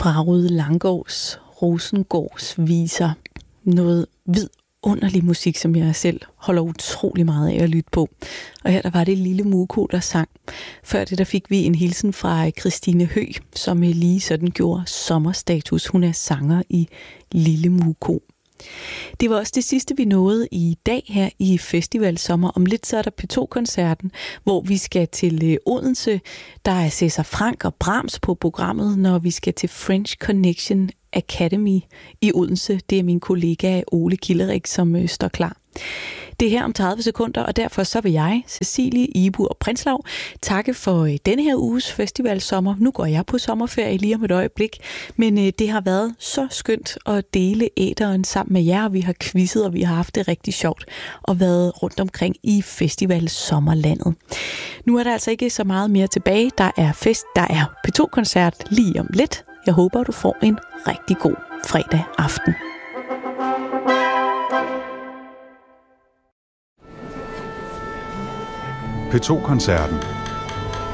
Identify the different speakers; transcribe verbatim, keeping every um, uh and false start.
Speaker 1: Fraude Langgaards Rosengårds viser. Noget vidunderlig musik, som jeg selv holder utrolig meget af at lytte på. Og her der var det Lille Muko, der sang. Før det der fik vi en hilsen fra Christine Høgh, som lige sådan gjorde sommerstatus. Hun er sanger i Lille Muko. Det var også det sidste, vi nåede i dag her i Festival Sommer. Om lidt så er der P to-koncerten, hvor vi skal til Odense. Der er Cæsar Frank og Brahms på programmet, når vi skal til French Connection Academy i Odense. Det er min kollega Ole Kilderik, som øh, står klar. Det er her om tredive sekunder, og derfor så vil jeg, Cecilie, Ibu og Prinslav, takke for øh, denne her uges Festival Sommer. Nu går jeg på sommerferie lige om et øjeblik, men øh, det har været så skønt at dele æteren sammen med jer. Vi har quizzet, og vi har haft det rigtig sjovt og været rundt omkring i Festival Sommerlandet. Nu er der altså ikke så meget mere tilbage. Der er fest, der er P to-koncert lige om lidt. Jeg håber, du får en rigtig god fredag aften.
Speaker 2: P to-koncerten